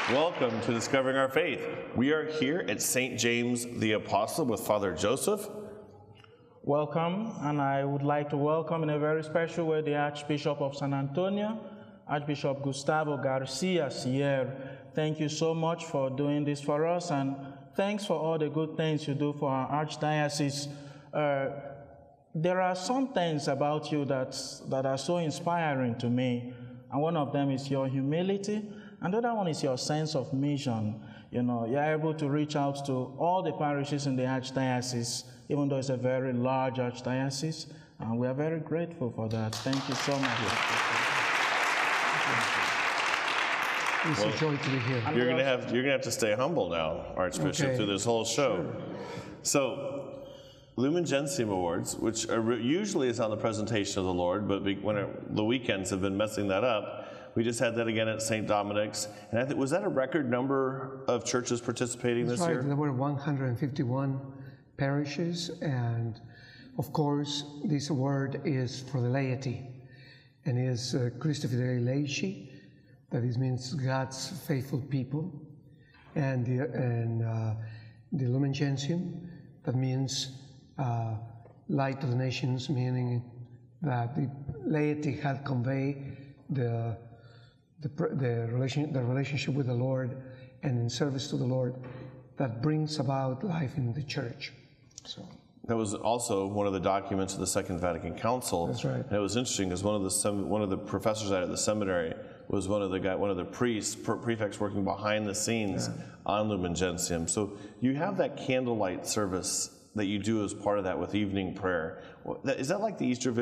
Welcome to Discovering Our Faith. We are here at St. James the Apostle with Father Joseph. Welcome, and I would like to welcome in a very special way the Archbishop of San Antonio, Archbishop Gustavo Garcia Sierra. Thank you so much for doing this for us, and thanks for all the good things you do for our Archdiocese. There are some things about you that are so inspiring to me, and one of them is your humility, and the other one is your sense of mission. You know, you're able to reach out to all the parishes in the Archdiocese, even though it's a very large Archdiocese, and we are very grateful for that. Thank you so much. It's a joy to be here. You're gonna have to stay humble now, Archbishop, through this whole show. Sure. So, Lumen Gentium Awards, which usually is on the presentation of the Lord, but when the weekends have been messing that up, we just had that again at St. Dominic's. And I think, was that a record number of churches participating this year? There were 151 parishes, and of course, this award is for the laity, and is Christi Fidei Laici, that is, means God's faithful people, and the Lumen Gentium, that means light to the nations, meaning that the laity had conveyed the relationship with the Lord and in service to the Lord that brings about life in the church. So that was also one of the documents of the Second Vatican Council. That's right. And it was interesting because one of the professors out at the seminary was one of the prefects working behind the scenes on Lumen Gentium. So you have that candlelight service that you do as part of that with evening prayer. Is that like the Easter Vigil?